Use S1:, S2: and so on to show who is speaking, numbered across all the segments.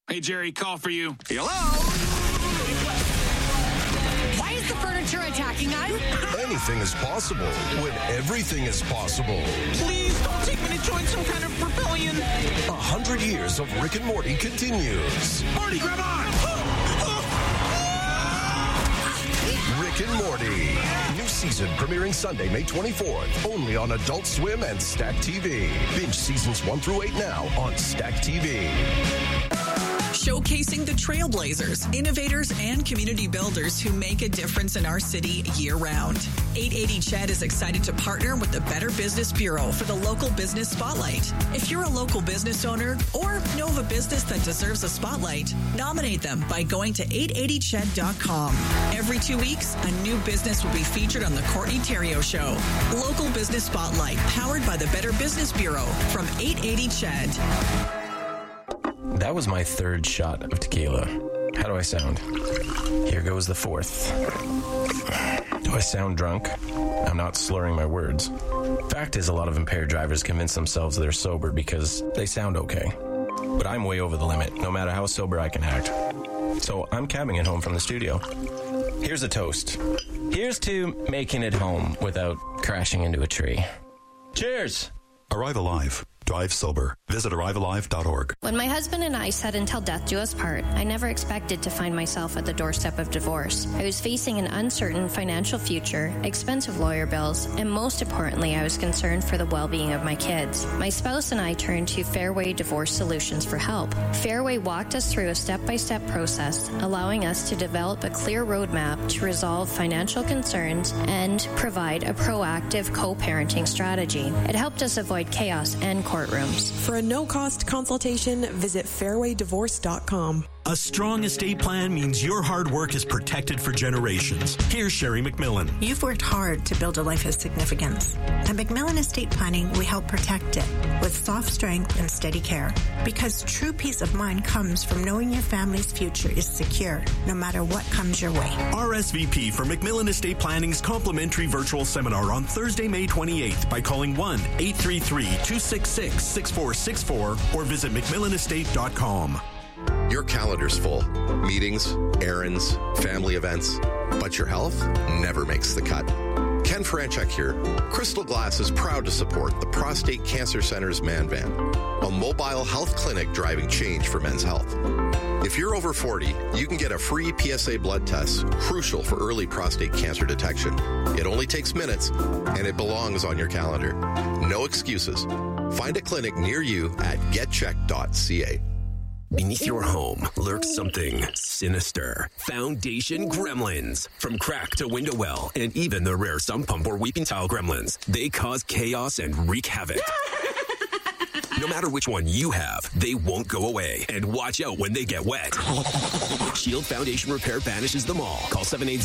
S1: Hey, Jerry, call for you.
S2: Hello?
S3: Why is the furniture attacking us?
S4: Anything is possible when everything is possible.
S2: Please don't take me to join some kind of rebellion.
S4: 100 years of Rick and Morty continues.
S2: Marty, grab on!
S4: Rick and Morty. New season premiering Sunday, May 24th. Only on Adult Swim and Stack TV. Binge seasons 1 through 8 now on Stack TV.
S5: Showcasing the trailblazers, innovators, and community builders who make a difference in our city year-round. 880 CHED is excited to partner with the Better Business Bureau for the Local Business Spotlight. If you're a local business owner or know of a business that deserves a spotlight, nominate them by going to 880ched.com. Every 2 weeks, a new business will be featured on the Courtney Theriault Show. Local Business Spotlight, powered by the Better Business Bureau from 880 CHED.
S6: That was my third shot of tequila. How do I sound? Here goes the fourth. Do I sound drunk? I'm not slurring my words. Fact is, a lot of impaired drivers convince themselves they're sober because they sound okay. But I'm way over the limit, no matter how sober I can act. So I'm cabbing it home from the studio. Here's a toast. Here's to making it home without crashing into a tree. Cheers!
S7: Arrive Alive. Drive sober. Visit arrivealive.org.
S8: When my husband and I said until death do us part, I never expected to find myself at the doorstep of divorce. I was facing an uncertain financial future, expensive lawyer bills, and most importantly, I was concerned for the well-being of my kids. My spouse and I turned to Fairway Divorce Solutions for help. Fairway walked us through a step-by-step process, allowing us to develop a clear roadmap to resolve financial concerns and provide a proactive co-parenting strategy. It helped us avoid chaos and courtrooms.
S9: For a no-cost consultation, visit fairwaydivorce.com.
S10: A strong estate plan means your hard work is protected for generations. Here's Sherry McMillan.
S11: You've worked hard to build a life of significance. At McMillan Estate Planning, we help protect it with soft strength and steady care. Because true peace of mind comes from knowing your family's future is secure, no matter what comes your way.
S10: RSVP for McMillan Estate Planning's complimentary virtual seminar on Thursday, May 28th by calling 1-833-266-6464 or visit McMillanestate.com.
S12: Your calendar's full. Meetings, errands, family events. But your health never makes the cut. Ken Franchek here. Crystal Glass is proud to support the Prostate Cancer Center's Man Van, a mobile health clinic driving change for men's health. If you're over 40, you can get a free PSA blood test, crucial for early prostate cancer detection. It only takes minutes, and it belongs on your calendar. No excuses. Find a clinic near you at getcheck.ca.
S13: Beneath your home lurks something sinister. Foundation gremlins. From crack to window well, and even the rare sump pump or weeping tile gremlins. They cause chaos and wreak havoc. No matter which one you have, they won't go away. And watch out when they get wet. Shield Foundation Repair banishes them all. Call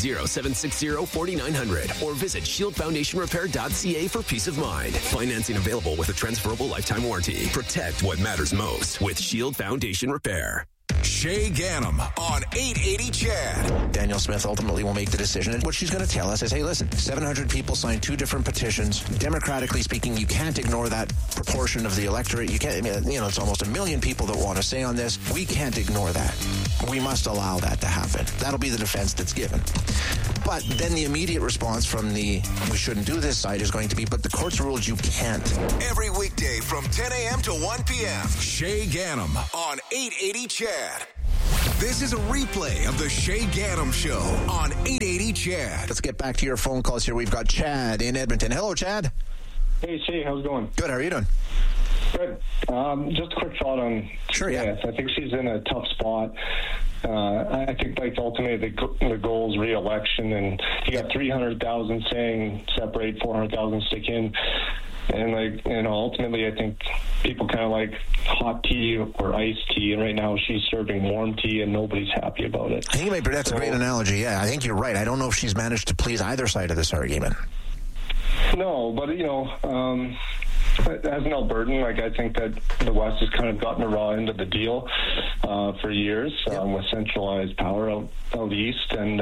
S13: 780-760-4900 or visit shieldfoundationrepair.ca for peace of mind. Financing available with a transferable lifetime warranty. Protect what matters most with Shield Foundation Repair.
S14: Shay Ganem on 880 CHED.
S15: Danielle Smith ultimately will make the decision. And what she's going to tell us is, hey, listen, 700 people signed 2 different petitions. Democratically speaking, you can't ignore that proportion of the electorate. You can't, it's almost 1 million people that want to say on this. We can't ignore that. We must allow that to happen. That'll be the defense that's given. But then the immediate response from the we shouldn't do this side is going to be, but the court's ruled you can't.
S14: Every weekday from 10 a.m. to 1 p.m. Shay Ganem on 880 CHED. This is a replay of the Shay Ganem Show on 880 CHED.
S15: Let's get back to your phone calls here. We've got Chad in Edmonton. Hello, Chad.
S16: Hey, Shay. How's it going?
S15: Good. How are you doing?
S16: Good. Just a quick thought on yes. I think she's in a tough spot. I think ultimately the goal is re-election, and you got 300,000 saying separate, 400,000 stick in. And ultimately, I think people kind of like hot tea or iced tea, and right now she's serving warm tea, and nobody's happy about it.
S15: I think that's a great analogy. Yeah, I think you're right. I don't know if she's managed to please either side of this argument.
S16: No, but as an Albertan, I think that the West has kind of gotten a raw end of the deal for years with centralized power out east, and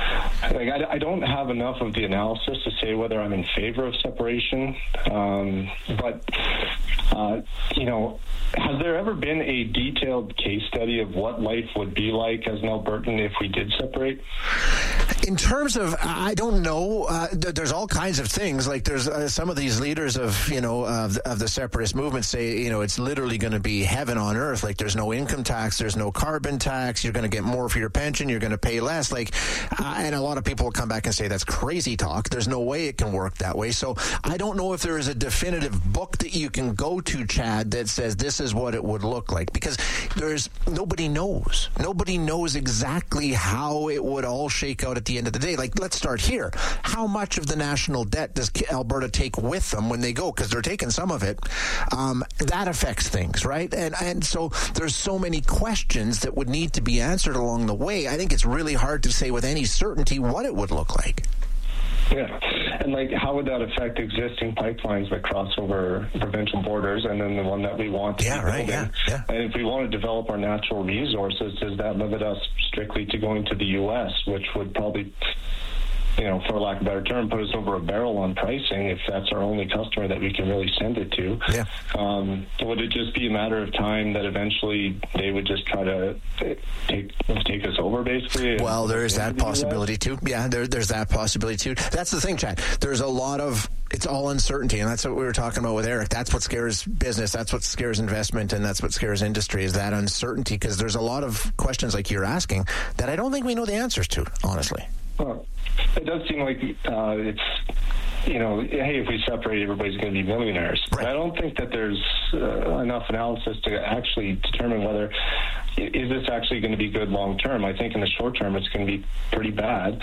S16: I don't have enough of the analysis to say whether I'm in favor of separation, but has there ever been a detailed case study of what life would be like as an Albertan if we did separate?
S15: In terms of, I don't know. There's all kinds of things. Like there's some of these leaders of the separatist movement say, it's literally going to be heaven on earth. Like there's no income tax, there's no carbon tax. You're going to get more for your pension. You're going to pay less. And a lot of people will come back and say that's crazy talk. There's no way it can work that way. So I don't know if there is a definitive book that you can go to, Chad, that says this is what it would look like, because nobody knows. Nobody knows exactly how it would all shake out at the end of the day. Like, let's start here. How much of the national debt does Alberta take with them when they go? Because they're taking some of it. That affects things, right? And so there's so many questions that would need to be answered along the way. I think it's really hard to say with any certainty what it would look like.
S16: Yeah, and how would that affect existing pipelines that cross over provincial borders, and then the one that we want to be building? Yeah. And if we want to develop our natural resources, does that limit us strictly to going to the U.S., which would probably, for lack of a better term, put us over a barrel on pricing if that's our only customer that we can really send it to?
S15: Yeah.
S16: Would it just be a matter of time that eventually they would just try to take us over, basically?
S15: Well, there's that possibility too. Yeah, there's that possibility too. That's the thing, Chad. There's a lot of, it's all uncertainty, and that's what we were talking about with Eric. That's what scares business, that's what scares investment, and that's what scares industry, is that uncertainty, because there's a lot of questions like you're asking that I don't think we know the answers to, honestly.
S16: Well, it does seem like it's, hey, if we separate, everybody's going to be millionaires. Right. But I don't think that there's enough analysis to actually determine whether is this actually going to be good long term. I think in the short term it's going to be pretty bad.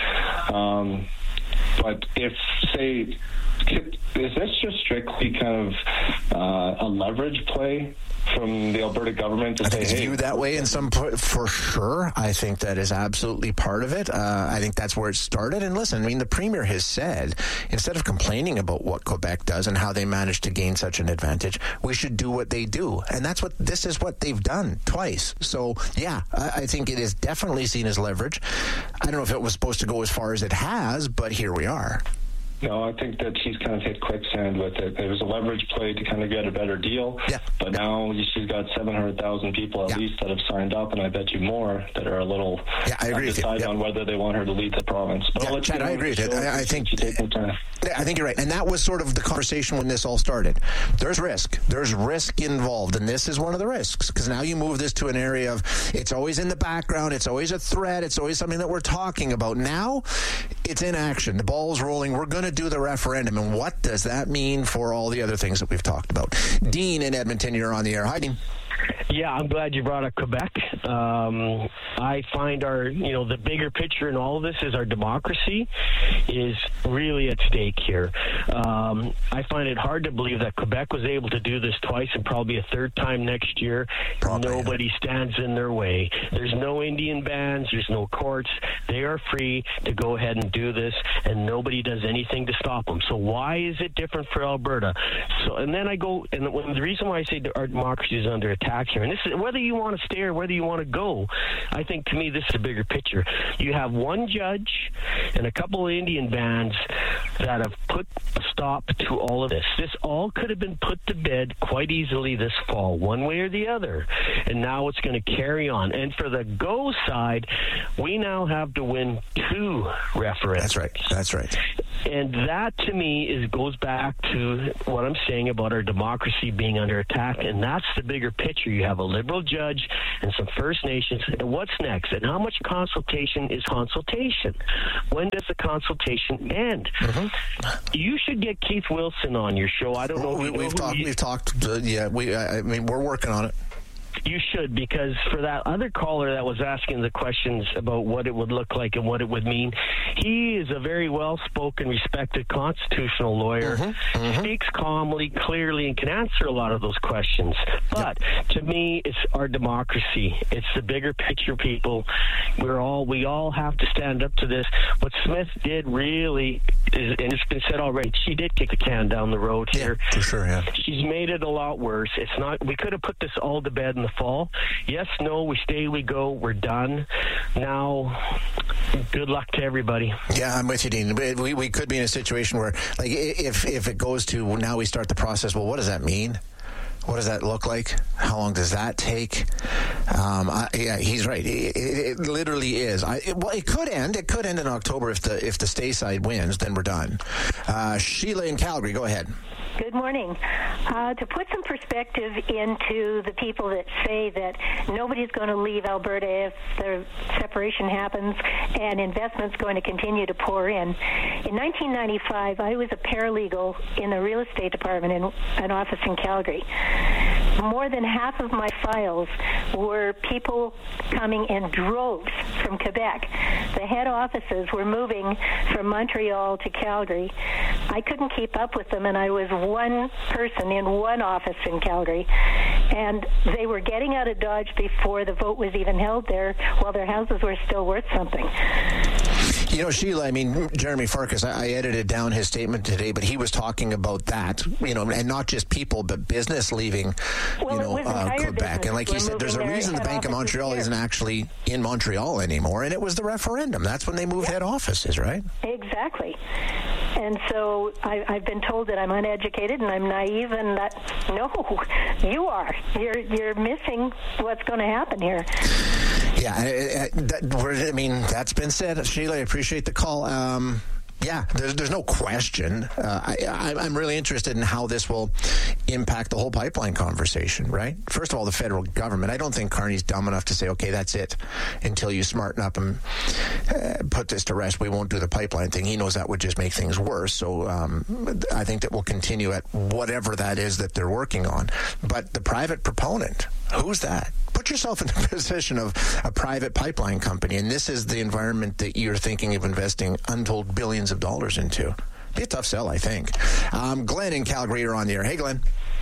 S16: But if, say, is this just strictly kind of a leverage play from the Alberta government to say,
S15: it's viewed that way in some, for sure. I think that is absolutely part of it. I think that's where it started. And listen, the Premier has said, instead of complaining about what Quebec does and how they managed to gain such an advantage, we should do what they do. And this is what they've done twice. So, yeah, I think it is definitely seen as leverage. I don't know if it was supposed to go as far as it has, but here we are.
S16: No, I think that she's kind of hit quicksand with it. It was a leverage play to kind of get a better deal. Yeah. But now she's got 700,000 people at least that have signed up, and I bet you more that are a little undecided on whether they want her to lead the province. But
S15: Chad, I agree with it. I think you're right. And that was sort of the conversation when this all started. There's risk. There's risk involved, and this is one of the risks, because now you move this to an area of, it's always in the background, it's always a threat, it's always something that we're talking about. Now it's in action. The ball's rolling. We're going to do the referendum, and what does that mean for all the other things that we've talked about? Dean in Edmonton, you're on the air. Hi, Dean.
S1: Yeah, I'm glad you brought up Quebec. I find the bigger picture in all of this is our democracy is really at stake here. I find it hard to believe that Quebec was able to do this twice and probably a third time next year. Nobody stands in their way. There's no Indian bans. There's no courts. They are free to go ahead and do this, and nobody does anything to stop them. So why is it different for Alberta? And then I go, and the reason why I say our democracy is under attack here, and this is whether you want to stay or whether you want to go, I think to me this is a bigger picture. You have one judge and a couple of Indian bans that have put a stop to all of this. This all could have been put to bed quite easily this fall, one way or the other, and now it's going to carry on. And for the go side, we now have to win 2 referendums.
S15: That's right.
S1: And that, to me, goes back to what I'm saying about our democracy being under attack, and that's the bigger picture. You have a Liberal judge and some First Nations, and what's next? And how much consultation is consultation? When does the consultation end? You should get Keith Wilson on your show. I don't know.
S15: We've talked. We're working on it.
S1: You should, because for that other caller that was asking the questions about what it would look like and what it would mean, he is a very well-spoken, respected constitutional lawyer, speaks calmly, clearly, and can answer a lot of those questions. But to me, it's our democracy. It's the bigger picture, people. We all have to stand up to this. What Smith did really is, and it's been said already, she did kick the can down the road here.
S15: For sure, yeah.
S1: She's made it a lot worse. It's not. We could have put this all to bed in the fall. Yes, no, we stay, we go, we're done. Now, good luck to everybody.
S15: Yeah, I'm with you, Dean. We could be in a situation where, like, if it goes to now we start the process, well, what does that mean? What does that look like? How long does that take? Yeah, he's right. It literally is. It could end. It could end in October if the stay side wins. Then we're done. Sheila in Calgary, go ahead.
S17: Good morning. To put some perspective into the people that say that nobody's going to leave Alberta if the separation happens and investment's going to continue to pour in. In 1995, I was a paralegal in the real estate department in an office in Calgary. More than half of my files were people coming in droves from Quebec. The head offices were moving from Montreal to Calgary. I couldn't keep up with them, and I was one person in one office in Calgary, and they were getting out of Dodge before the vote was even held there, while their houses were still worth something.
S15: You know, Sheila, I mean, Jeremy Farkas, I edited down his statement today, but he was talking about that, you know, and not just people, but business leaving, Quebec. And like he said, there's a reason the Bank of Montreal isn't actually in Montreal anymore, and it was the referendum. That's when they moved head offices, right?
S17: Exactly. And so I've been told that I'm uneducated and I'm naive, and that, no, you are. You're missing what's going to happen here.
S15: Yeah, that's been said. Sheila, I appreciate the call. Yeah, there's no question. I'm really interested in how this will impact the whole pipeline conversation, right? First of all, the federal government. I don't think Carney's dumb enough to say, okay, that's it. Until you smarten up and put this to rest, we won't do the pipeline thing. He knows that would just make things worse. So I think that we'll continue at whatever that is that they're working on. But the private proponent, who's that? Put yourself in the position of a private pipeline company, and this is the environment that you're thinking of investing untold billions of dollars into. Be a tough sell, I think. Glenn in Calgary, you're on the air. Hey, Glenn.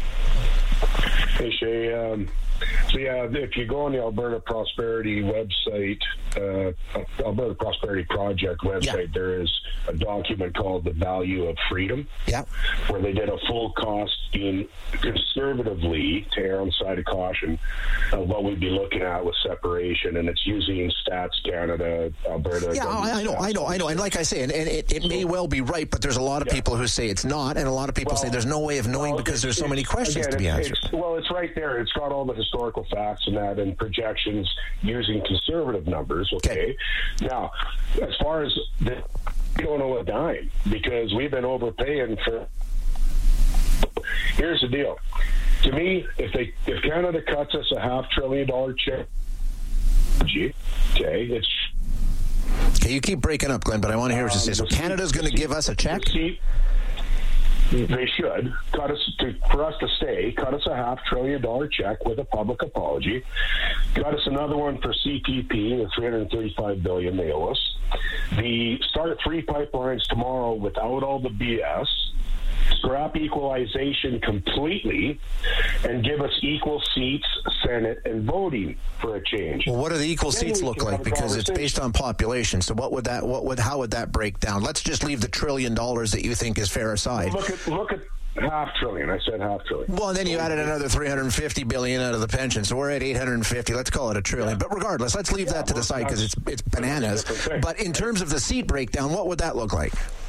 S18: Hey, Shay. So, yeah, if you go on the Alberta Prosperity website, Alberta Prosperity Project website, there is a document called The Value of Freedom, where they did a full cost in conservatively, to err on the side of caution, of what we'd be looking at with separation, and it's using Stats Canada, Alberta.
S15: Yeah, I know. And like I say, and it may well be right, but there's a lot of people who say it's not, and a lot of people say there's no way of knowing because there's so many questions to be answered.
S18: It's right there. It's got all the historical facts and that, and projections using conservative numbers. Okay. Now, as far as we don't know a dime because we've been overpaying for. Here's the deal. To me, if Canada cuts us a $500 billion check, it's.
S15: Okay, you keep breaking up, Glenn, but I want to hear what you say. So Canada's going to give us a check?
S18: They should cut us for us to stay. Cut us a $500 billion check with a public apology. Cut us another one for CPP, the $335 billion they owe us. Start 3 pipelines tomorrow without all the BS. Scrap equalization completely, and give us equal seats, Senate, and voting for a change.
S15: Well, what do the equal seats look like? Because it's based on population. So how would that break down? Let's just leave the $1 trillion that you think is fair aside.
S18: Look at $500 billion. I said $500 billion.
S15: Well, then you added another $350 billion out of the pension, so we're at $850. Let's call it $1 trillion. Yeah. But regardless, let's leave that to the side because it's bananas. But in terms of the seat breakdown, what would that look like?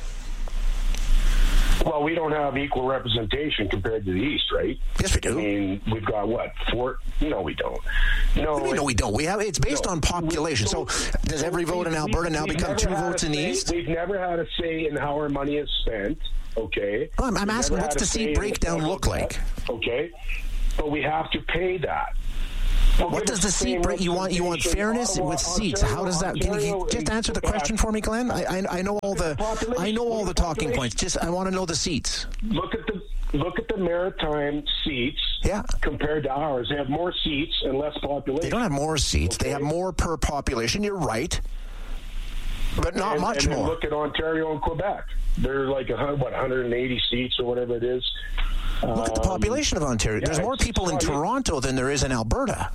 S18: Well, we don't have equal representation compared to the East, right?
S15: Yes, we do.
S18: I mean, we've got what? 4? No, we don't.
S15: No, we don't. We have. It's based on population. So does every vote in Alberta now become 2 votes in the East?
S18: We've never had a say in how our money is spent. Okay.
S15: Well, I'm asking, what's the seat breakdown look like?
S18: Okay, but we have to pay that.
S15: What does the seat break? You want fairness with seats? How does that? Can you just answer the question for me, Glenn? I know all the talking points. Just I want to know the seats.
S18: Look at the maritime seats.
S15: Yeah.
S18: Compared to ours, they have more seats and less population.
S15: They don't have more seats. Okay. They have more per population. You're right, but not much more.
S18: Look at Ontario and Quebec. They're like 180 seats or whatever it is.
S15: Look at the population of Ontario. There's more people in Toronto than there is in Alberta.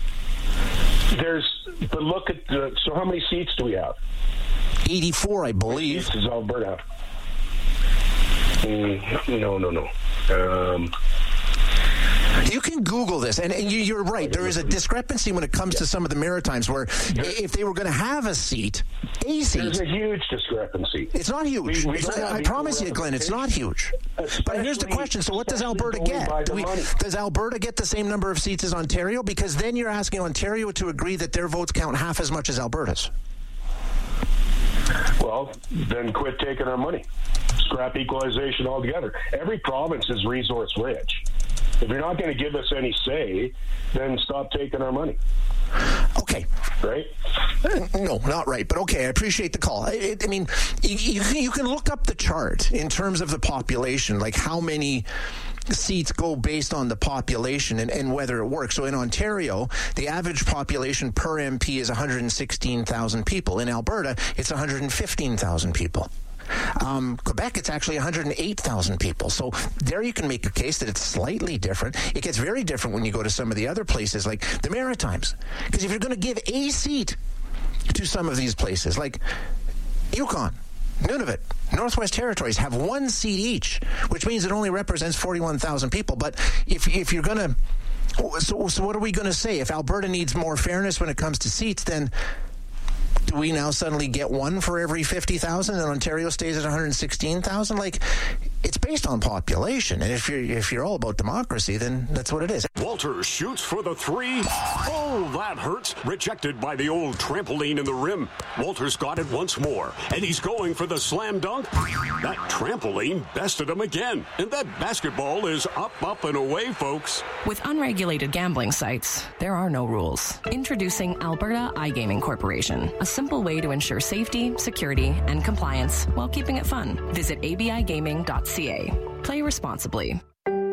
S18: But look at so how many seats do we have?
S15: 84, I believe.
S18: This is Alberta. No.
S15: You can Google this, and you're right. There is a discrepancy when it comes to some of the Maritimes where if they were going to have a seat. There's
S18: a huge discrepancy.
S15: It's not huge. I promise you, Glenn, it's not huge. But here's the question. So what does Alberta get? Does Alberta get the same number of seats as Ontario? Because then you're asking Ontario to agree that their votes count half as much as Alberta's.
S18: Well, then quit taking our money. Scrap equalization altogether. Every province is resource rich. If you're not going to give us any say, then stop taking our money.
S15: Okay.
S18: Right?
S15: No, not right. But okay, I appreciate the call. I mean, you can look up the chart in terms of the population, like how many seats go based on the population and whether it works. So in Ontario, the average population per MP is 116,000 people. In Alberta, it's 115,000 people. Quebec, it's actually 108,000 people. So there you can make a case that it's slightly different. It gets very different when you go to some of the other places like the Maritimes. Because if you're going to give a seat to some of these places, like Yukon, Nunavut, Northwest Territories have one seat each, which means it only represents 41,000 people. But if you're going to... So what are we going to say? If Alberta needs more fairness when it comes to seats, then do we now suddenly get one for every 50,000 and Ontario stays at 116,000? Like, it's based on population. And if you're all about democracy, then that's what it is.
S19: Walter shoots for the three. Oh, that hurts. Rejected by the old trampoline in the rim. Walter's got it once more, and he's going for the slam dunk. That trampoline bested him again, and that basketball is up, and away, folks.
S20: With unregulated gambling sites, there are no rules. Introducing Alberta iGaming Corporation, a simple way to ensure safety, security, and compliance while keeping it fun. Visit abigaming.ca. Play responsibly.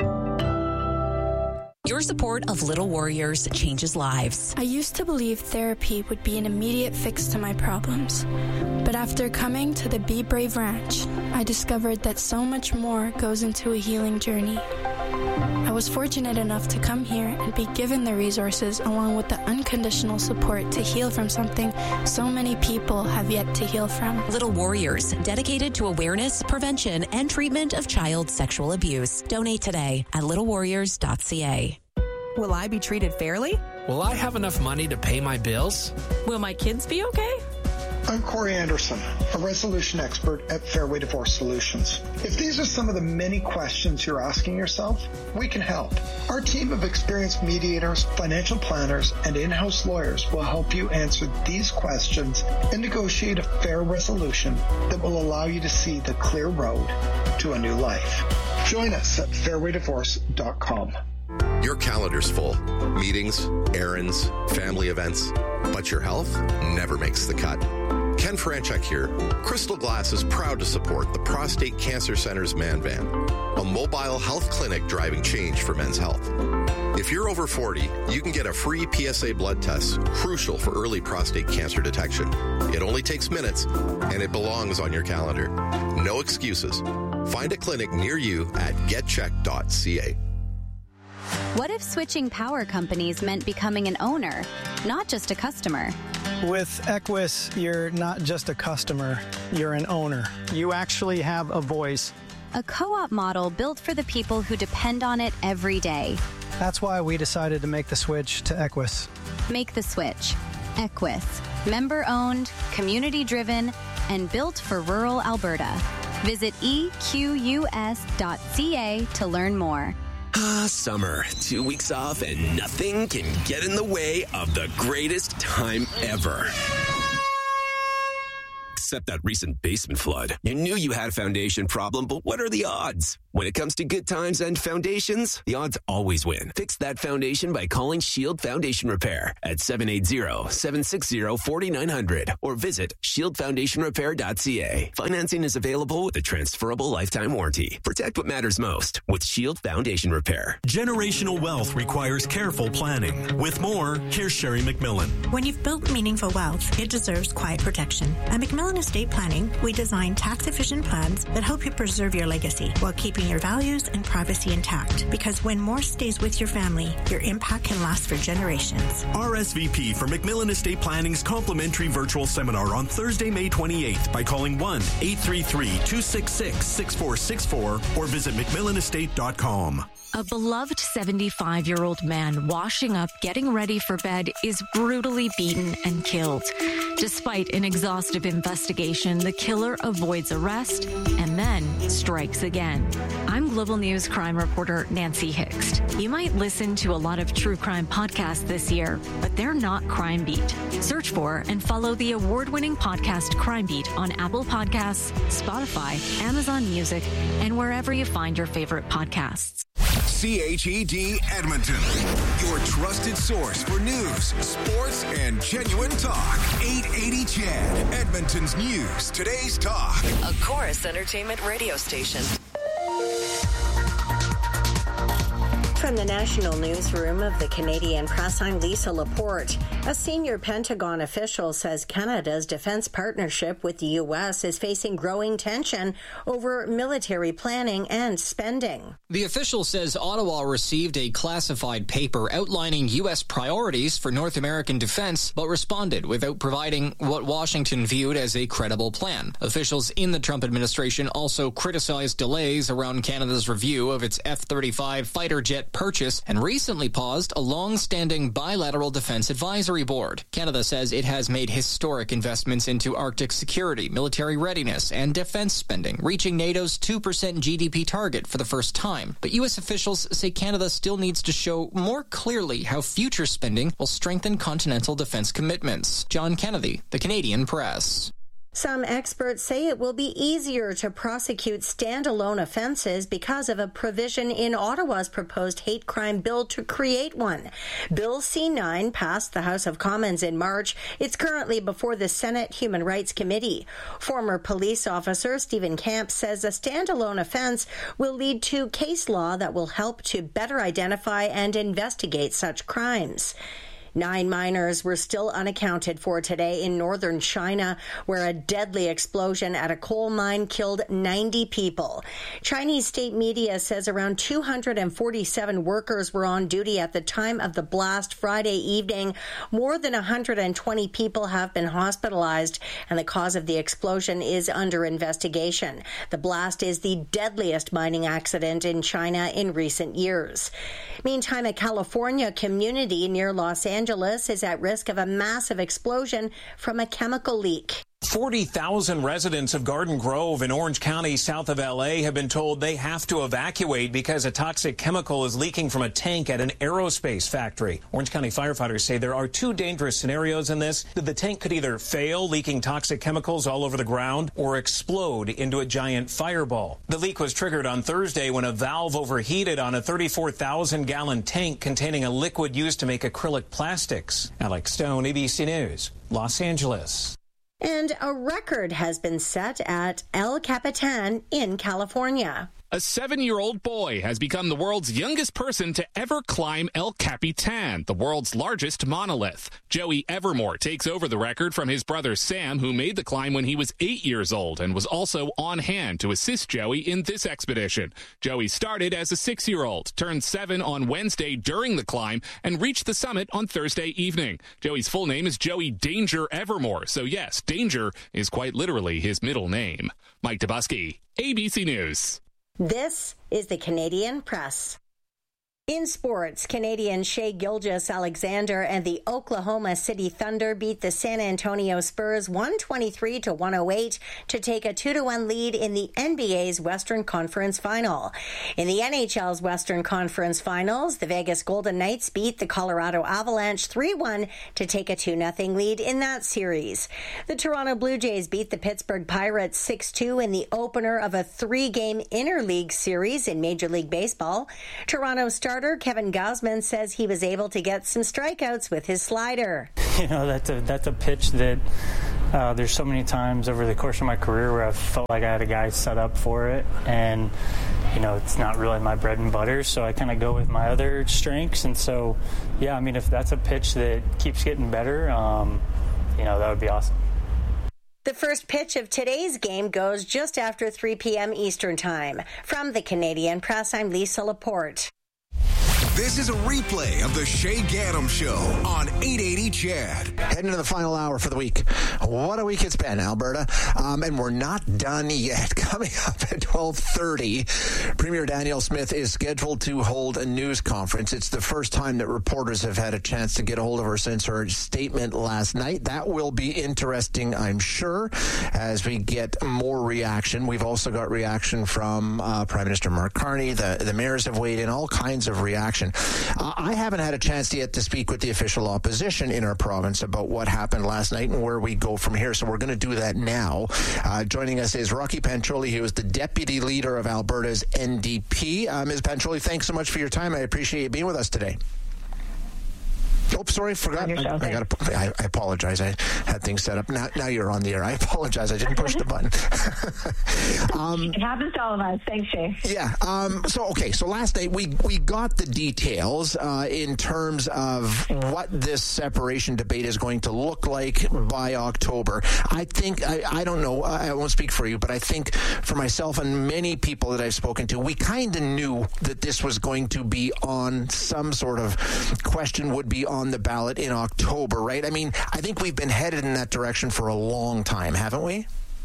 S21: Your support of Little Warriors changes lives.
S22: I used to believe therapy would be an immediate fix to my problems. But after coming to the Be Brave Ranch, I discovered that so much more goes into a healing journey. I was fortunate enough to come here and be given the resources along with the unconditional support to heal from something so many people have yet to heal from.
S21: Little Warriors, dedicated to awareness, prevention, and treatment of child sexual abuse. Donate today at littlewarriors.ca.
S23: Will I be treated fairly?
S24: Will I have enough money to pay my bills?
S23: Will my kids be okay?
S25: I'm Corey Anderson, a resolution expert at Fairway Divorce Solutions. If these are some of the many questions you're asking yourself, we can help. Our team of experienced mediators, financial planners, and in-house lawyers will help you answer these questions and negotiate a fair resolution that will allow you to see the clear road to a new life. Join us at fairwaydivorce.com.
S12: Your calendar's full. Meetings, errands, family events. But your health never makes the cut. Ken Franchuk here. Crystal Glass is proud to support the Prostate Cancer Center's Man Van, a mobile health clinic driving change for men's health. If you're over 40, you can get a free PSA blood test, crucial for early prostate cancer detection. It only takes minutes, and it belongs on your calendar. No excuses. Find a clinic near you at getcheck.ca.
S26: What if switching power companies meant becoming an owner, not just a customer?
S27: With Equus, you're not just a customer, you're an owner. You actually have a voice.
S26: A co-op model built for the people who depend on it every day.
S27: That's why we decided to make the switch to Equus.
S26: Make the switch. Equus. Member-owned, community-driven, and built for rural Alberta. Visit equs.ca to learn more.
S13: Summer. 2 weeks off and nothing can get in the way of the greatest time ever. Except that recent basement flood. You knew you had a foundation problem, but what are the odds? When it comes to good times and foundations, the odds always win. Fix that foundation by calling Shield Foundation Repair at 780-760-4900 or visit shieldfoundationrepair.ca. Financing is available with a transferable lifetime warranty. Protect what matters most with Shield Foundation Repair.
S10: Generational wealth requires careful planning. With more, here's Sherry McMillan.
S11: When you've built meaningful wealth, it deserves quiet protection. At McMillan McMillan Estate Planning, we design tax-efficient plans that help you preserve your legacy while keeping your values and privacy intact. Because when more stays with your family, your impact can last for generations.
S10: RSVP for McMillan Estate Planning's complimentary virtual seminar on Thursday, May 28th by calling 1-833-266-6464 or visit McMillanestate.com.
S2: A beloved 75-year-old man washing up, getting ready for bed, is brutally beaten and killed. Despite an exhaustive investigation, the killer avoids arrest and then strikes again. I'm Global News crime reporter Nancy Hixt. You might listen to a lot of true crime podcasts this year, but they're not Crime Beat. Search for and follow the award-winning podcast Crime Beat on Apple Podcasts, Spotify, Amazon Music, and wherever you find your favorite podcasts.
S14: CHED Edmonton, your trusted source for news, sports, and genuine talk. 880 CHED, Edmonton's news, today's talk.
S3: A Chorus Entertainment radio station.
S11: From the National Newsroom of the Canadian Press, I'm Lisa Laporte. A senior Pentagon official says Canada's defense partnership with the U.S. is facing growing tension over military planning and spending.
S4: The official says Ottawa received a classified paper outlining U.S. priorities for North American defense, but responded without providing what Washington viewed as a credible plan. Officials in the Trump administration also criticized delays around Canada's review of its F-35 fighter jet purchase and recently paused a long-standing bilateral defense advisory board. Canada says it has made historic investments into Arctic security, military readiness, and defense spending, reaching NATO's 2% GDP target for the first time. But U.S. officials say Canada still needs to show more clearly how future spending will strengthen continental defense commitments. John Kennedy, The Canadian Press.
S11: Some experts say it will be easier to prosecute standalone offenses because of a provision in Ottawa's proposed hate crime bill to create one. Bill C-9 passed the House of Commons in March. It's currently before the Senate Human Rights Committee. Former police officer Stephen Camp says a standalone offense will lead to case law that will help to better identify and investigate such crimes. 9 miners were still unaccounted for today in northern China, where a deadly explosion at a coal mine killed 90 people. Chinese state media says around 247 workers were on duty at the time of the blast Friday evening. More than 120 people have been hospitalized, and the cause of the explosion is under investigation. The blast is the deadliest mining accident in China in recent years. Meantime, a California community near Los Angeles is at risk of a massive explosion from a chemical leak.
S5: 40,000 residents of Garden Grove in Orange County, south of L.A., have been told they have to evacuate because a toxic chemical is leaking from a tank at an aerospace factory. Orange County firefighters say there are 2 dangerous scenarios in this. The tank could either fail, leaking toxic chemicals all over the ground, or explode into a giant fireball. The leak was triggered on Thursday when a valve overheated on a 34,000-gallon tank containing a liquid used to make acrylic plastics. Alex Stone, ABC News, Los Angeles.
S11: And a record has been set at El Capitan in California.
S6: A 7-year-old boy has become the world's youngest person to ever climb El Capitan, the world's largest monolith. Joey Evermore takes over the record from his brother Sam, who made the climb when he was 8 years old and was also on hand to assist Joey in this expedition. Joey started as a 6-year-old, turned 7 on Wednesday during the climb, and reached the summit on Thursday evening. Joey's full name is Joey Danger Evermore, so yes, Danger is quite literally his middle name. Mike Dubusky, ABC News.
S11: This is the Canadian Press. In sports, Canadian Shai Gilgeous-Alexander and the Oklahoma City Thunder beat the San Antonio Spurs 123-108 to take a 2-1 lead in the NBA's Western Conference Final. In the NHL's Western Conference Finals, the Vegas Golden Knights beat the Colorado Avalanche 3-1 to take a 2-0 lead in that series. The Toronto Blue Jays beat the Pittsburgh Pirates 6-2 in the opener of a 3-game interleague series in Major League Baseball. Toronto starter Kevin Gausman says he was able to get some strikeouts with his slider.
S7: You know, that's a pitch that there's so many times over the course of my career where I felt like I had a guy set up for it, and you know, it's not really my bread and butter, so I kind of go with my other strengths. And so, yeah, I mean, if that's a pitch that keeps getting better, you know, that would be awesome.
S1: The first pitch of today's game goes just after 3 p.m. Eastern Time. From the Canadian Press, I'm Lisa Laporte.
S14: This is a replay of the Shay Gaddam Show on 880 CHED.
S8: Heading into the final hour for the week. What a week it's been, Alberta. And we're not done yet. Coming up at 12:30, Premier Danielle Smith is scheduled to hold a news conference. It's the first time that reporters have had a chance to get a hold of her since her statement last night. That will be interesting, I'm sure, as we get more reaction. We've also got reaction from Prime Minister Mark Carney. The mayors have weighed in, all kinds of reaction. I haven't had a chance yet to speak with the official opposition in our province about what happened last night and where we go from here, so we're going to do that now. Joining us is Rocky Pancholi, who is the Deputy Leader of Alberta's NDP. Ms. Pancholi, thanks so much for your time. I appreciate you being with us today. Oh, sorry, forgot. I apologize. I had things set up. Now you're on the air. I apologize. I didn't push the button.
S9: It happens to all of us. Thanks, Shay.
S8: Yeah. So last night we got the details in terms of what this separation debate is going to look like by October. I think, I don't know, I won't speak for you, but I think for myself and many people that I've spoken to, we kind of knew that this was going to be on some sort of question, would be on the ballot in October, right? I mean, I think we've been headed in that direction for a long time, haven't we?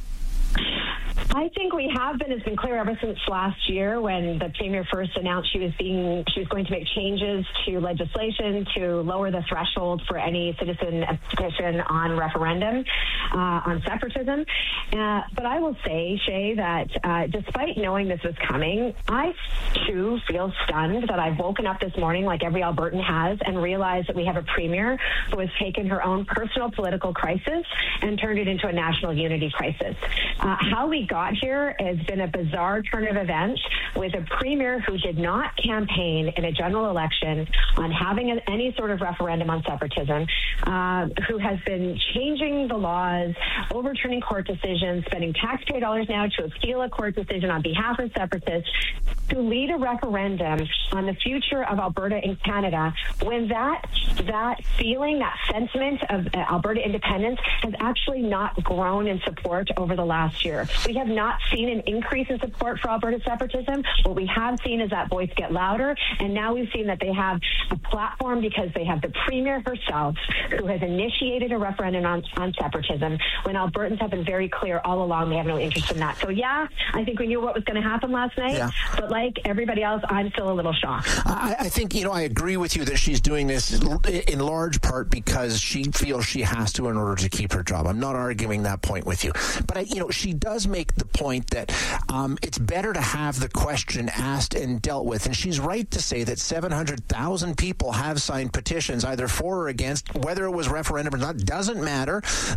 S9: I think we have been. It's been clear ever since last year when the Premier first announced she was going to make changes to legislation to lower the threshold for any citizen petition on referendum on separatism. But I will say, Shay, that despite knowing this was coming, I too feel stunned that I've woken up this morning like every Albertan has and realized that we have a Premier who has taken her own personal political crisis and turned it into a national unity crisis. How we got here has been a bizarre turn of events with a Premier who did not campaign in a general election on having any sort of referendum on separatism, who has been changing the laws, overturning court decisions, spending taxpayer dollars now to appeal a court decision on behalf of separatists, to lead a referendum on the future of Alberta and Canada, when that feeling, that sentiment of Alberta independence has actually not grown in support over the last year. We have not seen an increase in support for Alberta separatism. What we have seen is that voice get louder, and now we've seen that they have a platform because they have the Premier herself who has initiated a referendum on separatism, when Albertans have been very clear all along they have no interest in that. So yeah, I think we knew what was going to happen last night, but like everybody else, I'm still a little shocked.
S8: I think, I agree with you that she's doing this in large part because she feels she has to in order to keep her job. I'm not arguing that point with you. But, she does make the point that it's better to have the question asked and dealt with. And she's right to say that 700,000 people have signed petitions either for or against, whether it was referendum or not, doesn't matter.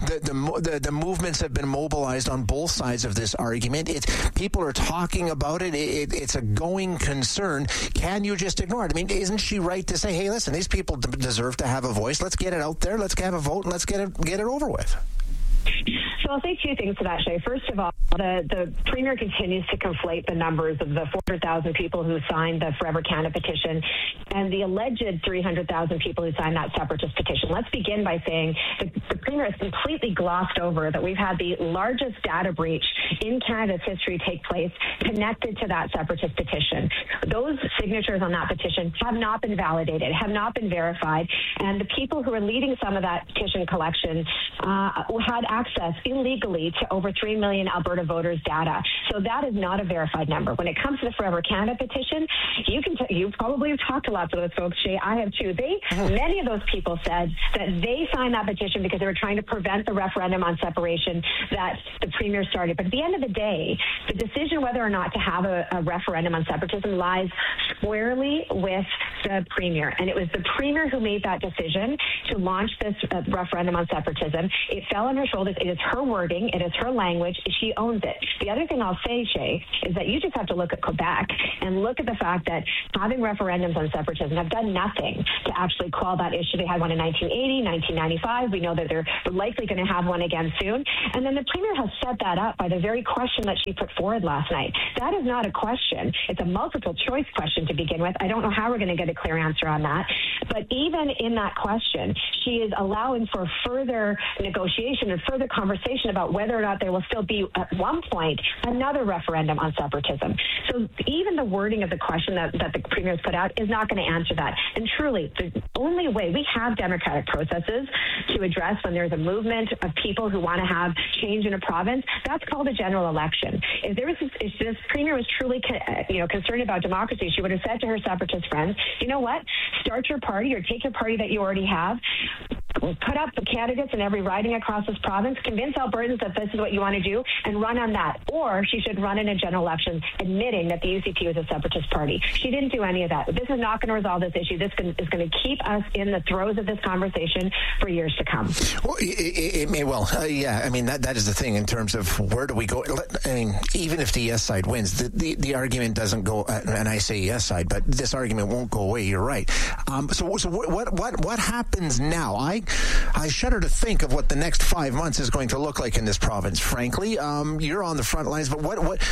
S8: The movements have been mobilized on both sides of this argument. People are talking about it. It's a going concern. Can you just ignore it? I mean, isn't she right to say, hey, listen, these people deserve to have a voice. Let's get it out there. Let's have a vote and let's get it over with.
S9: So I'll say two things to that, Shay. First of all, the Premier continues to conflate the numbers of the 400,000 people who signed the Forever Canada petition and the alleged 300,000 people who signed that separatist petition. Let's begin by saying the Premier has completely glossed over that we've had the largest data breach in Canada's history take place connected to that separatist petition. Those signatures on that petition have not been validated, have not been verified, and the people who are leading some of that petition collection had access illegally to over 3 million Alberta voters' data. So that is not a verified number. When it comes to the Forever Canada petition, you probably have talked to lots of those folks, Shay. I have too. Many of those people said that they signed that petition because they were trying to prevent the referendum on separation that the Premier started. But at the end of the day, the decision whether or not to have a referendum on separatism lies squarely with the Premier. And it was the Premier who made that decision to launch this referendum on separatism. It fell on her shoulders. It is her wording. It is her language. She owns it. The other thing I'll say, Shay, is that you just have to look at Quebec and look at the fact that having referendums on separatism have done nothing to actually quell that issue. They had one in 1980, 1995. We know that they're likely going to have one again soon. And then the Premier has set that up by the very question that she put forward last night. That is not a question. It's a multiple choice question to begin with. I don't know how we're going to get a clear answer on that. But even in that question, she is allowing for further negotiation and further conversation conversation about whether or not there will still be, at one point, another referendum on separatism. So even the wording of the question that the Premier has put out is not going to answer that. And truly, the only way we have democratic processes to address when there's a movement of people who want to have change in a province, that's called a general election. If this Premier was truly concerned about democracy, she would have said to her separatist friends, you know what, start your party or take your party that you already have, put up the candidates in every riding across this province, convince Albertans that this is what you want to do, and run on that. Or she should run in a general election admitting that the UCP was a separatist party. She didn't do any of that. This is not going to resolve this issue. This is going to keep us in the throes of this conversation for years to come.
S8: Well, it may well. Yeah, I mean, that is the thing in terms of where do we go. I mean, even if the yes side wins, the argument doesn't go, and I say yes side, but this argument won't go away. You're right. So what happens now? I shudder to think of what the next 5 months is going to look like in this province. Frankly, you're on the front lines, but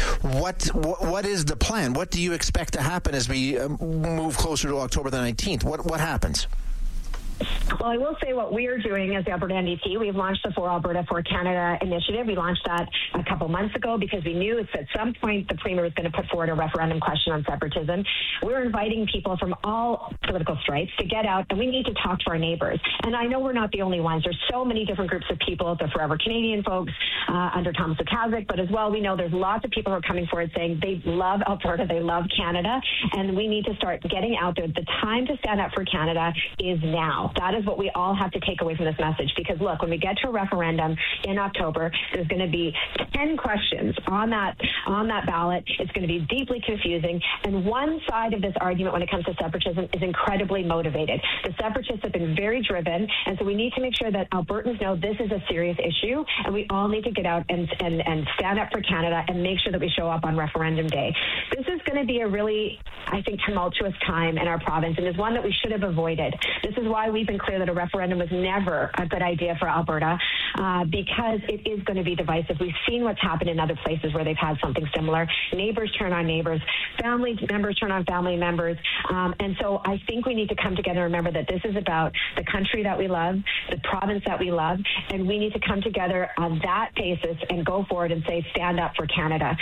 S8: what is the plan? What do you expect to happen as we move closer to October the 19th? What happens?
S9: Well, I will say what we're doing as the Alberta NDP, we've launched the For Alberta, For Canada initiative. We launched that a couple months ago because we knew at some point the Premier was going to put forward a referendum question on separatism. We're inviting people from all political stripes to get out, and we need to talk to our neighbours. And I know we're not the only ones. There's so many different groups of people, the Forever Canadian folks under Thomas Okazik, but as well, we know there's lots of people who are coming forward saying they love Alberta, they love Canada, and we need to start getting out there. The time to stand up for Canada is now. That is what we all have to take away from this message, because look, when we get to a referendum in October, there's going to be 10 questions on that ballot. It's going to be deeply confusing, and one side of this argument when it comes to separatism is incredibly motivated. The separatists have been very driven, and so we need to make sure that Albertans know this is a serious issue, and we all need to get out and stand up for Canada and make sure that we show up on referendum day. This is going to be a really, I think, tumultuous time in our province, and is one that we should have avoided. This is why we've been clear that a referendum was never a good idea for Alberta, because it is going to be divisive. We've seen what's happened in other places where they've had something similar. Neighbors turn on neighbors, family members turn on family members, and so I think we need to come together and remember that this is about the country that we love, the province that we love, and we need to come together on that basis and go forward and say, stand up for Canada.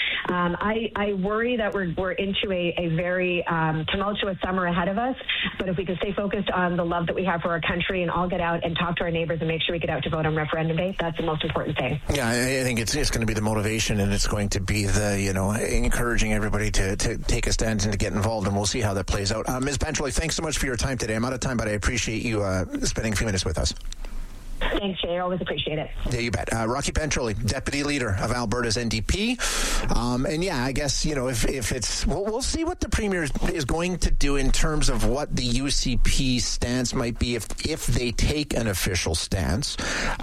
S9: I worry that we're into a very tumultuous summer ahead of us, but if we can stay focused on the love that we have for our country and all get out and talk to our neighbors and make sure we get out to vote on referendum day, that's the most important thing.
S8: Yeah, I think it's going to be the motivation, and it's going to be the, encouraging everybody to take a stand and to get involved, and we'll see how that plays out. Ms. Pencharlie, thanks so much for your time today. I'm out of time, but I appreciate you spending a few minutes with us.
S9: Thanks, Jay. I always appreciate it.
S8: Yeah, you bet. Rocky Pencharlie, Deputy Leader of Alberta's NDP. And yeah, I guess, if it's... We'll see what the Premier is going to do in terms of what the UCP stance might be if they take an official stance.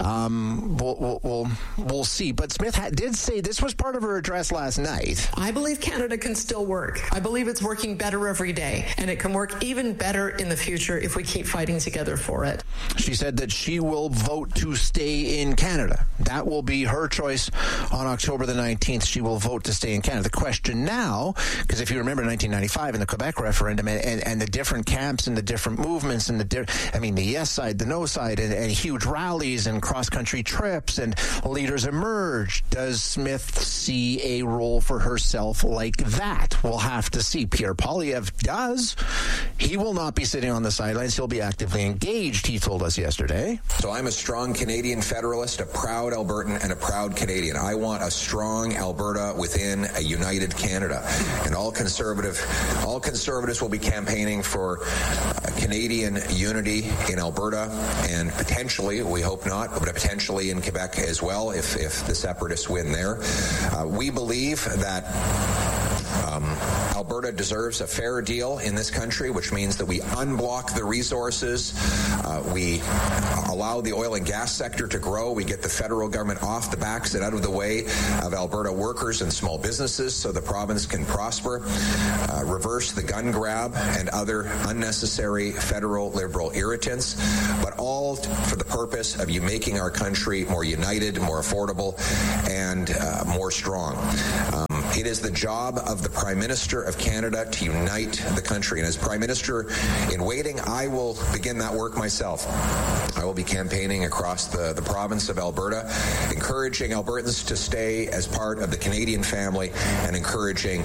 S8: We'll see. But Smith did say this was part of her address last night.
S15: I believe Canada can still work. I believe it's working better every day, and it can work even better in the future if we keep fighting together for it.
S8: She said that she will vote to stay in Canada. That will be her choice on October the 19th. She will vote to stay in Canada. The question now, because if you remember 1995 in the Quebec referendum and the different camps and the different movements and the yes side, the no side, and huge rallies and cross-country trips and leaders emerged. Does Smith see a role for herself like that? We'll have to see. Pierre Poilievre does. He will not be sitting on the sidelines. He'll be actively engaged, he told us yesterday.
S16: So I'm a strong Canadian federalist, a proud Albertan, and a proud Canadian. I want a strong Alberta within a united Canada. And all conservatives will be campaigning for Canadian unity in Alberta and potentially, we hope not, but potentially in Quebec as well if the separatists win there. We believe that Alberta deserves a fair deal in this country, which means that we unblock the resources, we allow the oil and gas sector to grow, we get the federal government off the backs and out of the way of Alberta workers and small businesses so the province can prosper, reverse the gun grab and other unnecessary federal liberal irritants, but all for the purpose of you making our country more united, more affordable, and more strong. It is the job of the Prime Minister of Canada to unite the country. And as Prime Minister in waiting, I will begin that work myself. I will be campaigning across the province of Alberta, encouraging Albertans to stay as part of the Canadian family and encouraging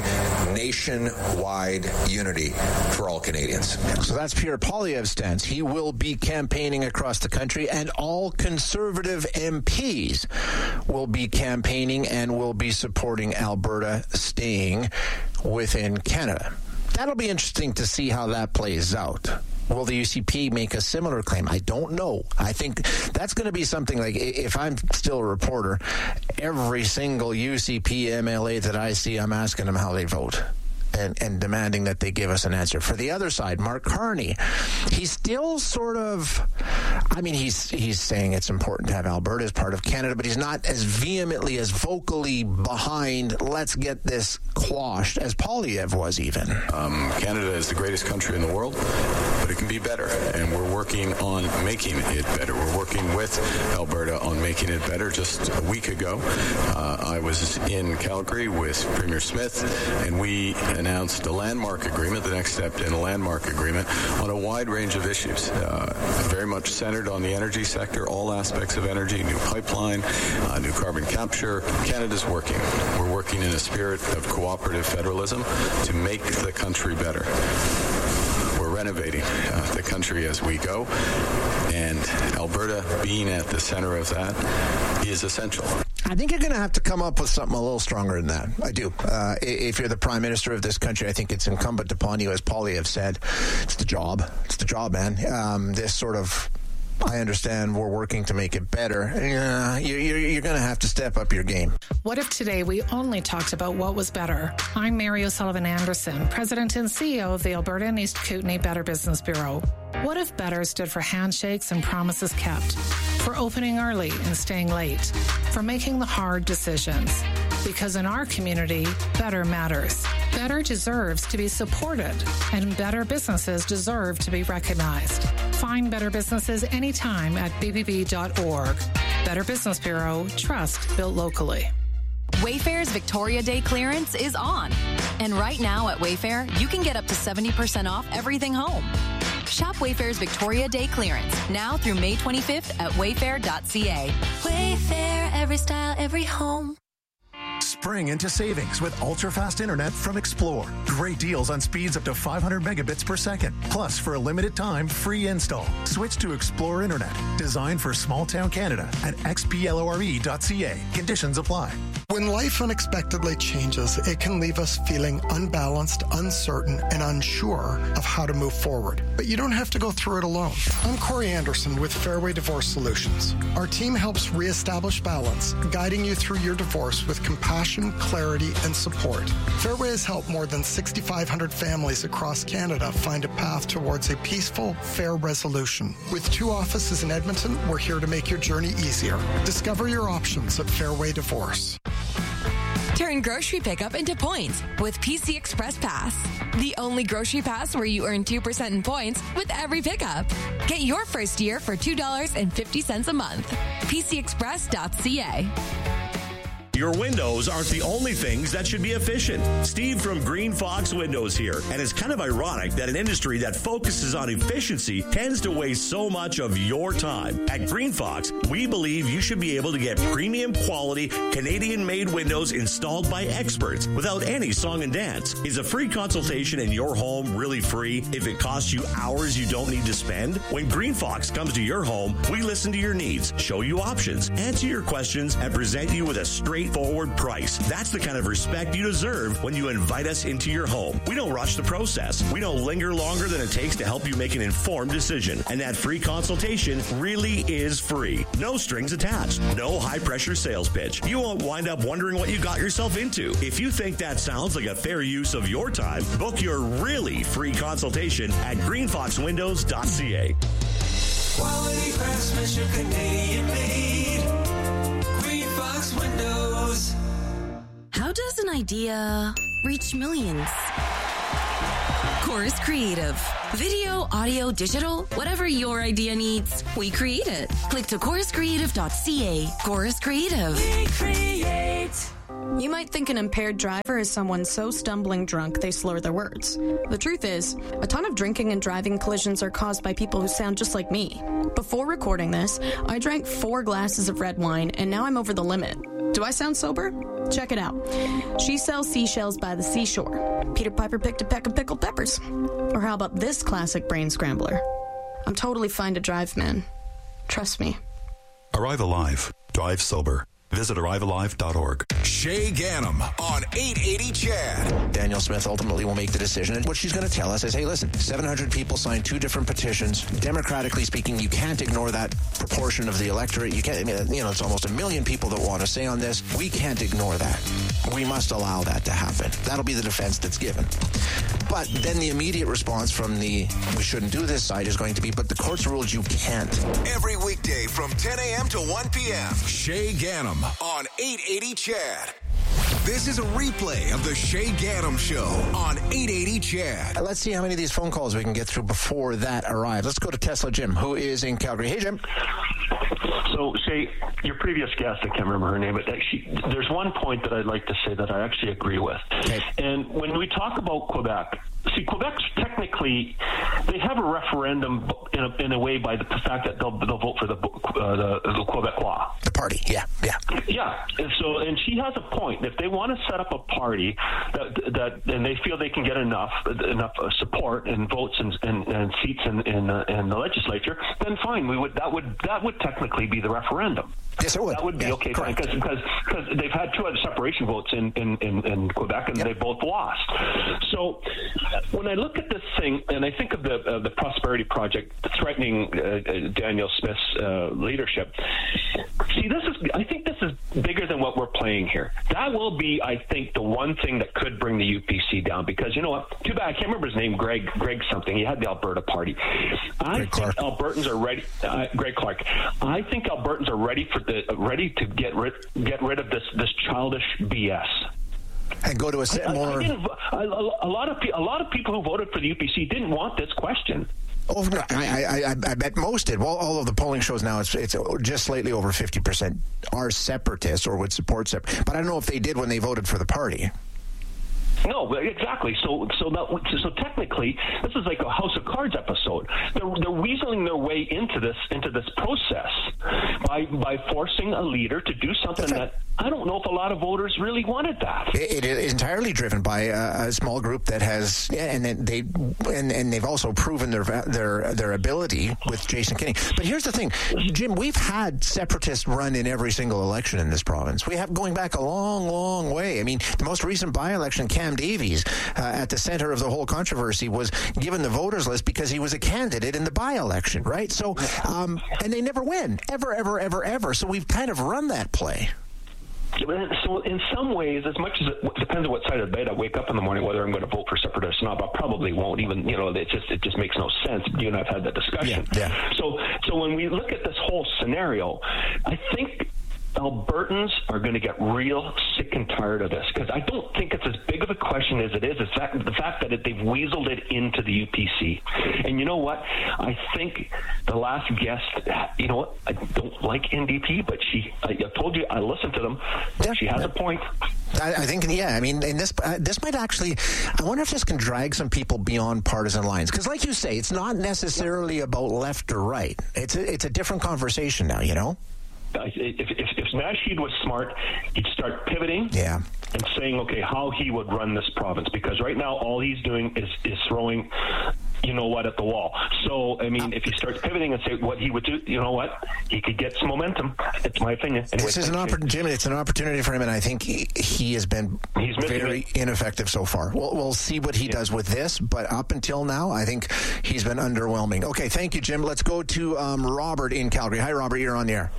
S16: nationwide unity for all Canadians.
S8: So that's Pierre Poilievre's stance. He will be campaigning across the country, and all Conservative MPs will be campaigning and will be supporting Alberta staying within Canada. That'll be interesting to see how that plays out. Will the UCP make a similar claim? I don't know. I think that's going to be something like, if I'm still a reporter, every single UCP MLA that I see, I'm asking them how they vote. And demanding that they give us an answer. For the other side, Mark Carney, he's still sort of, I mean, he's saying it's important to have Alberta as part of Canada, but he's not as vehemently, as vocally behind, let's get this quashed, as Poilievre was even.
S17: Canada is the greatest country in the world, but it can be better, and we're working on making it better. We're working with Alberta on making it better. Just a week ago, I was in Calgary with Premier Smith, and we announced a landmark agreement, the next step in a landmark agreement, on a wide range of issues, very much centered on the energy sector, all aspects of energy, new pipeline, new carbon capture. Canada's working. We're working in a spirit of cooperative federalism to make the country better. We're renovating the country as we go, and Alberta being at the center of that is essential.
S8: I think you're going to have to come up with something a little stronger than that. I do. If you're the Prime Minister of this country, I think it's incumbent upon you, as Poilievre said. It's the job. It's the job, man. This sort of, I understand we're working to make it better. You're going to have to step up your game.
S18: What if today we only talked about what was better? I'm Mary O'Sullivan Anderson, President and CEO of the Alberta and East Kootenay Better Business Bureau. What if better stood for handshakes and promises kept, for opening early and staying late, for making the hard decisions? Because in our community, better matters. Better deserves to be supported, and better businesses deserve to be recognized. Find better businesses anytime at bbb.org. Better Business Bureau, trust built locally.
S19: Wayfair's Victoria Day clearance is on. And right now at Wayfair, you can get up to 70% off everything home. Shop Wayfair's Victoria Day clearance now through May 25th at wayfair.ca.
S20: Wayfair, every style, every home.
S21: Spring into savings with ultra-fast internet from Xplore. Great deals on speeds up to 500 megabits per second. Plus, for a limited time, free install. Switch to Xplore Internet, designed for small-town Canada at xplore.ca. Conditions apply.
S25: When life unexpectedly changes, it can leave us feeling unbalanced, uncertain, and unsure of how to move forward. But you don't have to go through it alone. I'm Corey Anderson with Fairway Divorce Solutions. Our team helps reestablish balance, guiding you through your divorce with compassion, clarity, and support. Fairway has helped more than 6,500 families across Canada find a path towards a peaceful, fair resolution. With 2 offices in Edmonton, we're here to make your journey easier. Discover your options at Fairway Divorce.
S22: Turn grocery pickup into points with PC Express Pass. The only grocery pass where you earn 2% in points with every pickup. Get your first year for $2.50 a month. PCExpress.ca.
S24: Your windows aren't the only things that should be efficient. Steve from Green Fox Windows here. And it's kind of ironic that an industry that focuses on efficiency tends to waste so much of your time. At Green Fox, we believe you should be able to get premium quality Canadian-made windows installed by experts without any song and dance. Is a free consultation in your home really free if it costs you hours you don't need to spend? When Green Fox comes to your home, we listen to your needs, show you options, answer your questions, and present you with a straightforward price. That's the kind of respect you deserve when you invite us into your home. We don't rush the process. We don't linger longer than it takes to help you make an informed decision. And that free consultation really is free. No strings attached. No high-pressure sales pitch. You won't wind up wondering what you got yourself into. If you think that sounds like a fair use of your time, book your really free consultation at greenfoxwindows.ca.
S28: Quality craftsmanship, Canadian made. Green Fox Windows.
S23: How does an idea reach millions? Chorus Creative,
S2: Video, audio, digital, whatever your idea needs, we create it. Click to choruscreative.ca. Chorus Creative.
S23: We create.
S3: You might think an impaired driver is someone so stumbling drunk they slur their words. The truth is, a ton of drinking and driving collisions are caused by people who sound just like me. Before recording this, I drank 4 glasses of red wine, and now I'm over the limit. Do I sound sober? Check it out. She sells seashells by the seashore. Peter Piper picked a peck of pickled peppers. Or how about this classic brain scrambler? I'm totally fine to drive, man. Trust me.
S4: Arrive Alive. Drive sober. Visit arrivealive.org.
S14: Shay Ganem on 880 CHED.
S8: Danielle Smith ultimately will make the decision. And what she's going to tell us is, hey, listen, 700 people signed 2 different petitions. Democratically speaking, you can't ignore that proportion of the electorate. You can't, it's almost 1 million people that want to say on this. We can't ignore that. We must allow that to happen. That'll be the defense that's given. But then the immediate response from the we shouldn't do this side is going to be, but the court's ruled you can't.
S14: Every weekday from 10 a.m. to 1 p.m. Shay Ganem on 880 CHED. This is a replay of the Shay Ganem Show on 880 CHED.
S8: Let's see how many of these phone calls we can get through before that arrives. Let's go to Tesla Jim, who is in Calgary. Hey, Jim.
S10: So, Shay, your previous guest, I can't remember her name, but there's one point that I'd like to say that I actually agree with. Okay. And when we talk about Quebec, Quebec's technically, they have a referendum in a way by the fact that they'll vote for the Quebecois.
S8: The party, yeah.
S10: Yeah, and she has a point. If they want to set up a party that and they feel they can get enough support and votes and seats in the legislature, then fine. That would technically be the referendum.
S8: Yes, it would.
S10: That would be okay, fine, because they've had 2 other separation votes in Quebec, and they both lost. So when I look at this thing, and I think of the Prosperity Project threatening Danielle Smith's leadership, I think this is bigger than what we're playing here. That will be, I think, the one thing that could bring the UPC down, because you know what? Too bad I can't remember his name. Greg something. He had the Alberta Party. I think Albertans are ready. Greg Clark. I think Albertans are ready to get rid of this childish BS.
S8: And go to
S10: a lot of people who voted for the UPC didn't want this question.
S8: Oh, no, I bet most did. Well, all of the polling shows now it's just slightly over 50% are separatists or would support separatists. But I don't know if they did when they voted for the party.
S10: No, exactly. So technically, this is like a House of Cards episode. They're weaseling their way into this process by forcing a leader to do something that I don't know if a lot of voters really wanted that.
S8: It is entirely driven by a small group that has, and they've also proven their ability with Jason Kenney. But here's the thing, Jim, we've had separatists run in every single election in this province. We have going back a long, long way. I mean, the most recent by-election, Cam Davies, at the center of the whole controversy, was given the voters list because he was a candidate in the by-election, right? So, and they never win, ever. So we've kind of run that play.
S10: So in some ways, as much as it depends on what side of the bed I wake up in the morning, whether I'm going to vote for separatists or not, but I probably won't even, it just makes no sense. You and I have had that discussion.
S8: Yeah.
S10: So when we look at this whole scenario, I think Albertans are going to get real sick and tired of this, because I don't think it's as big of a question as it is. It's the fact that they've weaseled it into the UPC. And you know what? I think the last guest, you know what? I don't like NDP, but I told you, I listened to them. She has a point.
S8: I think, I mean, and this might actually, I wonder if this can drag some people beyond partisan lines. Because like you say, it's not necessarily about left or right. It's a different conversation now, you know?
S10: If Nasheed was smart, he'd start pivoting and saying, okay, how he would run this province. Because right now, all he's doing is throwing, at the wall. So, I mean, if he starts pivoting and say what he would do, you know what? He could get some momentum. It's my opinion. Anyway,
S8: this is Jim, it's an opportunity for him, and I think he has been very ineffective so far. We'll see what he does with this, but up until now, I think he's been underwhelming. Okay, thank you, Jim. Let's go to Robert in Calgary. Hi, Robert. You're on the air.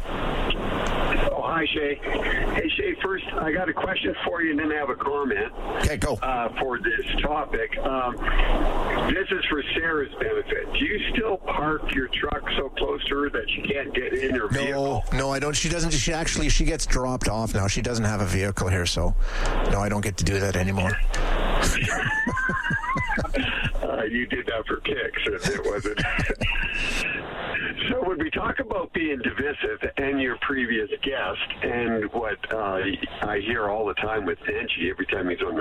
S12: Hi, Shay. Hey, Shay, first, I got a question for you and then I have a comment.
S8: Okay, go.
S12: For this topic. This is for Sarah's benefit. Do you still park your truck so close to her that she can't get in her vehicle?
S8: No, I don't. She doesn't. She gets dropped off now. She doesn't have a vehicle here, so no, I don't get to do that anymore.
S12: you did that for kicks. It wasn't. So when we talk about being divisive and your previous guest and what I hear all the time with Angie every time he's on